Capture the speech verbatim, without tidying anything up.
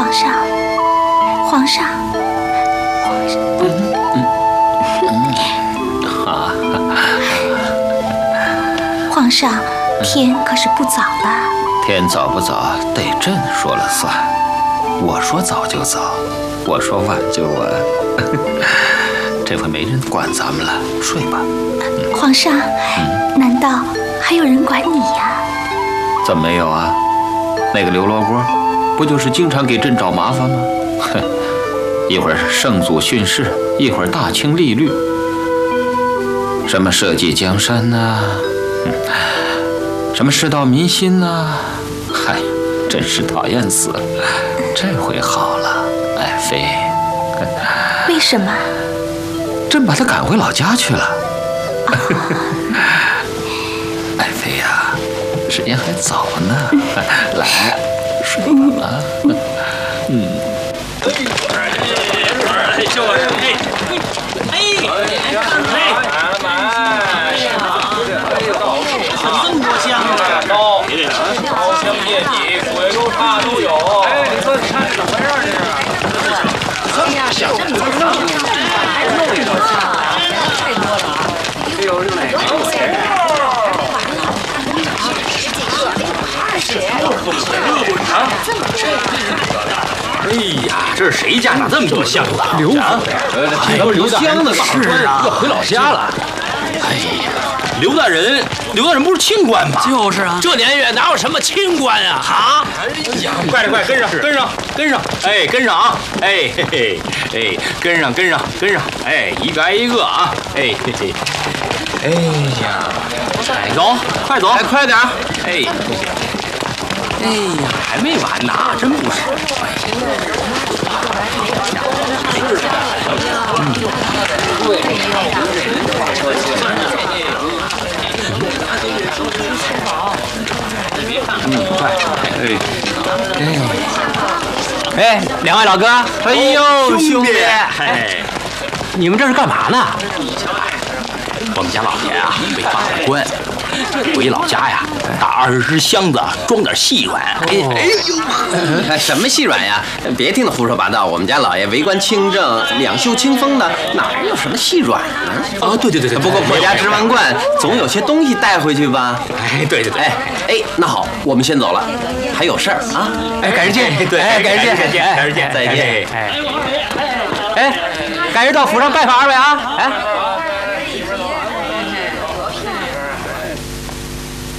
皇上，皇上，皇上，嗯嗯， 啊， 皇上，天可是不早了。 天早不早得朕说了算，我说早就早，我说晚就晚。这回没人管咱们了，睡吧。 嗯、皇上，嗯、难道还有人管你呀？ 怎么没有啊？那个刘罗锅，不就是经常给朕找麻烦吗？哼，一会儿圣祖训示，一会儿大清律律，什么社稷江山呐、啊嗯，什么世道民心呐、啊，嗨，真是讨厌死了。这回好了，爱妃。 为什么？ 朕把他赶回老家去了。爱妃呀，时间还早呢，来，睡吧啊。嗯。哎，小伙子，哎，哎，看看，买了买。这么多香啊！高，高香叶底，水路茶都有。哎，你说看怎么回事这是？这么样香，这么香，还弄一桌香，太多了啊！哎呦，这哪个？ 哎呀，这是谁家哪这么多箱子？ 刘啊， 这刘箱子是啊， 要回老家了。哎呀，刘大人，刘大人不是清官吗？ 就是啊， 这年月哪有什么清官啊？哈！哎呀，快点，快跟上，跟上，跟上！哎，跟上啊！哎嘿嘿，哎，跟上，跟上，跟上！哎，一个挨一个啊！哎嘿嘿，哎呀，哎，走，快走，哎，快点！哎。哎呀，还没完呢，真不是。嗯，快，哎，哎，哎，两位老哥，哎呦，兄弟，哎，你们这是干嘛呢？我们家老爷啊，被罢了官。回老家呀，打二十只箱子，装点细软。哎哎呦，什么细软呀？别听他胡说八道。我们家老爷为官清正，两袖清风的，哪有什么细软呢？ 啊，对对对对。 不过国家之万贯，总有些东西带回去吧？ 哎，对对对。 哎哎，那好，我们先走了，还有事儿啊。 哎，改日见。对，哎，改日见，改日见，改日见， 再见。 哎哎，改日到府上拜访二位啊。哎。